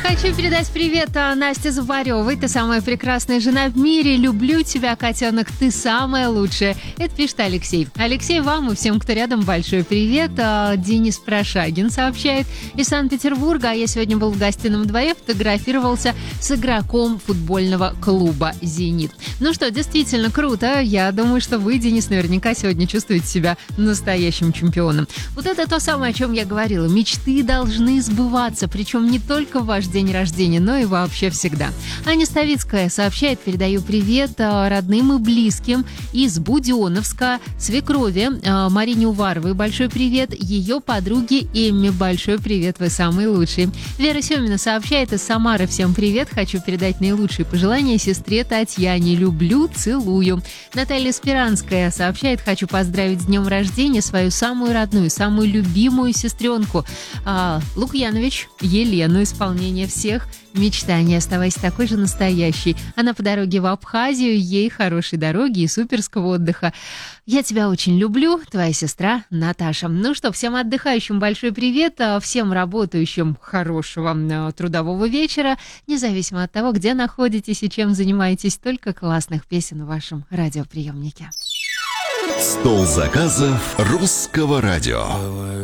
Хочу передать привет Насте Зубаревой. Ты самая прекрасная жена в мире. Люблю тебя, котенок. Ты самая лучшая. Это пишет Алексей. Алексей, вам и всем, кто рядом, большой привет. Денис Прошагин сообщает из Санкт-Петербурга. А я сегодня был в гостином дворе, фотографировался с игроком футбольного клуба «Зенит». Ну что, действительно круто. Я думаю, что вы, Денис, наверняка сегодня чувствуете себя настоящим чемпионом. Вот это то самое, о чем я говорила. Мечты должны сбываться. Причем не только в ваш день рождения, но и вообще всегда. Аня Ставицкая сообщает, передаю привет родным и близким из Буденновска, свекрови Марине Уваровой большой привет, ее подруге Эмме большой привет, вы самые лучшие. Вера Семина сообщает из Самары, всем привет, хочу передать наилучшие пожелания сестре Татьяне, люблю, целую. Наталья Спиранская сообщает, хочу поздравить с днем рождения свою самую родную, самую любимую сестренку Лукьянович Елену, исполнение всех мечтаний. Оставайся такой же настоящей. Она по дороге в Абхазию, ей хорошей дороги и суперского отдыха. Я тебя очень люблю, твоя сестра Наташа. Ну что, всем отдыхающим большой привет, всем работающим хорошего трудового вечера, независимо от того, где находитесь и чем занимаетесь, только классных песен в вашем радиоприемнике. Стол заказов Русского радио.